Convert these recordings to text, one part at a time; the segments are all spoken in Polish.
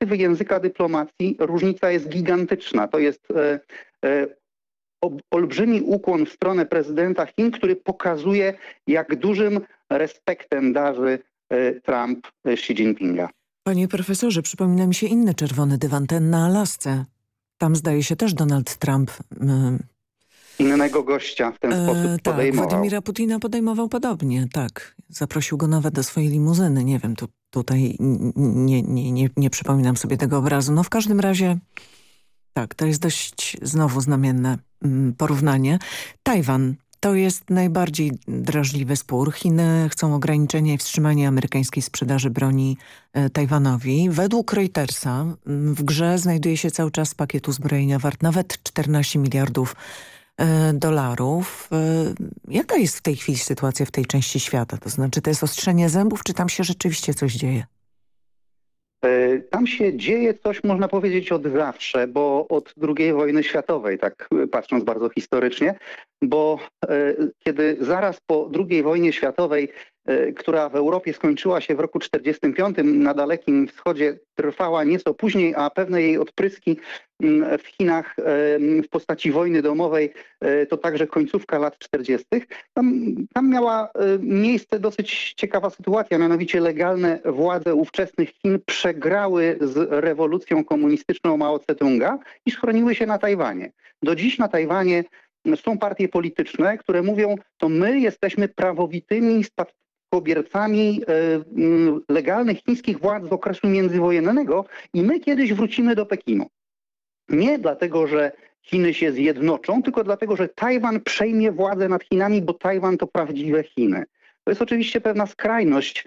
perspektywy języka dyplomacji różnica jest gigantyczna. To jest olbrzymi ukłon w stronę prezydenta Chin, który pokazuje, jak dużym respektem darzy Trump Xi Jinpinga. Panie profesorze, przypomina mi się inny czerwony dywan, ten na Alasce. Tam zdaje się też Donald Trump innego gościa w ten sposób podejmował. Władimira Putina podejmował podobnie, tak. Zaprosił go nawet do swojej limuzyny. Nie wiem, tutaj nie przypominam sobie tego obrazu. No w każdym razie tak, to jest dość znowu znamienne porównanie. Tajwan to jest najbardziej drażliwy spór. Chiny chcą ograniczenia i wstrzymania amerykańskiej sprzedaży broni Tajwanowi. Według Reutersa w grze znajduje się cały czas pakiet uzbrojenia wart nawet 14 miliardów dolarów. Jaka jest w tej chwili sytuacja w tej części świata? To znaczy, to jest ostrzenie zębów, czy tam się rzeczywiście coś dzieje? Tam się dzieje coś, można powiedzieć, od zawsze, bo od II wojny światowej, tak patrząc bardzo historycznie, bo kiedy zaraz po II wojnie światowej, która w Europie skończyła się w roku 1945, na Dalekim Wschodzie trwała nieco później, a pewne jej odpryski w Chinach w postaci wojny domowej to także końcówka lat 40. Tam miała miejsce dosyć ciekawa sytuacja, mianowicie legalne władze ówczesnych Chin przegrały z rewolucją komunistyczną Mao Tse-tunga i schroniły się na Tajwanie. Do dziś na Tajwanie są partie polityczne, które mówią, to my jesteśmy prawowitymi spadkobiercami legalnych chińskich władz z okresu międzywojennego i my kiedyś wrócimy do Pekinu. Nie dlatego, że Chiny się zjednoczą, tylko dlatego, że Tajwan przejmie władzę nad Chinami, bo Tajwan to prawdziwe Chiny. To jest oczywiście pewna skrajność,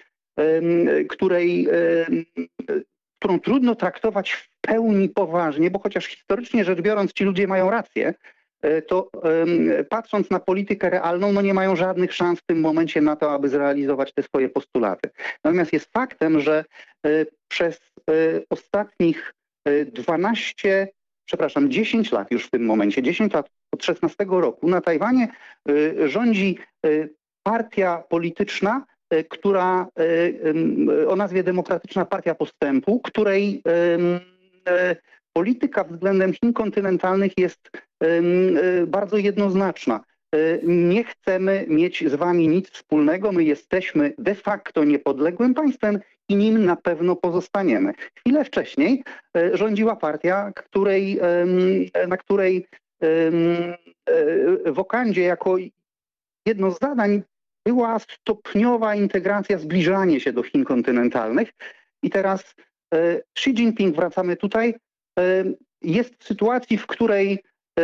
którą trudno traktować w pełni poważnie, bo chociaż historycznie rzecz biorąc ci ludzie mają rację, to patrząc na politykę realną, no nie mają żadnych szans w tym momencie na to, aby zrealizować te swoje postulaty. Natomiast jest faktem, że przez ostatnich 10 lat już w tym momencie, 10 lat od 16 roku na Tajwanie rządzi partia polityczna, która o nazwie Demokratyczna Partia Postępu, której polityka względem Chin kontynentalnych jest bardzo jednoznaczna. Nie chcemy mieć z wami nic wspólnego, my jesteśmy de facto niepodległym państwem i nim na pewno pozostaniemy. Chwilę wcześniej rządziła partia, na której wokandzie jako jedno z zadań była stopniowa integracja, zbliżanie się do Chin kontynentalnych. I teraz Xi Jinping, wracamy tutaj, jest w sytuacji, w której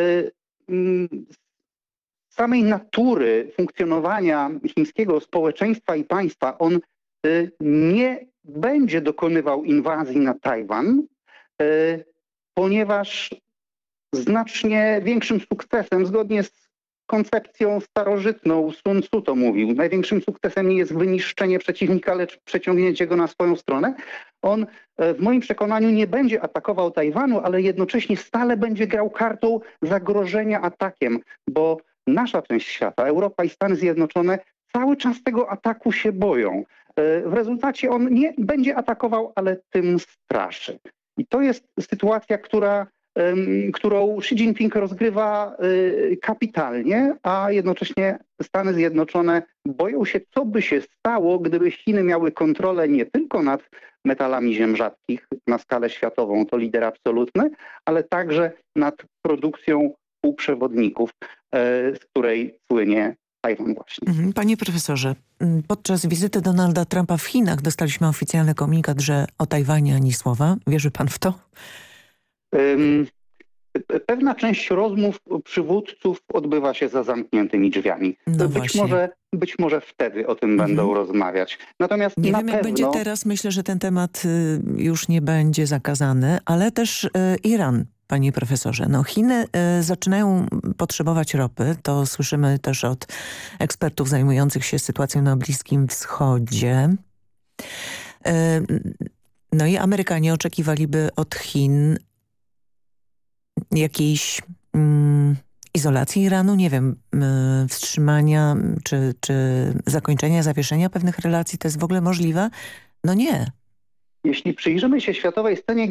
z samej natury funkcjonowania chińskiego społeczeństwa i państwa on nie będzie dokonywał inwazji na Tajwan, ponieważ znacznie większym sukcesem, zgodnie z koncepcją starożytną, Sun Tzu to mówił, największym sukcesem nie jest wyniszczenie przeciwnika, lecz przeciągnięcie go na swoją stronę. On w moim przekonaniu nie będzie atakował Tajwanu, ale jednocześnie stale będzie grał kartą zagrożenia atakiem, bo nasza część świata, Europa i Stany Zjednoczone cały czas tego ataku się boją. W rezultacie on nie będzie atakował, ale tym straszy. I to jest sytuacja, którą Xi Jinping rozgrywa kapitalnie, a jednocześnie Stany Zjednoczone boją się, co by się stało, gdyby Chiny miały kontrolę nie tylko nad metalami ziem rzadkich na skalę światową, to lider absolutny, ale także nad produkcją półprzewodników, z której słynie Tajwan właśnie. Panie profesorze, podczas wizyty Donalda Trumpa w Chinach dostaliśmy oficjalny komunikat, że o Tajwanie ani słowa. Wierzy pan w to? Pewna część rozmów przywódców odbywa się za zamkniętymi drzwiami. No być może wtedy o tym będą rozmawiać. Natomiast nie na wiem, pewno... jak będzie teraz. Myślę, że ten temat już nie będzie zakazany, ale też Iran, panie profesorze. No, Chiny zaczynają potrzebować ropy. To słyszymy też od ekspertów zajmujących się sytuacją na Bliskim Wschodzie. No i Amerykanie oczekiwaliby od Chin jakiejś izolacji Iranu, nie wiem, wstrzymania czy zakończenia, zawieszenia pewnych relacji. To jest w ogóle możliwe? No nie. Jeśli przyjrzymy się światowej scenie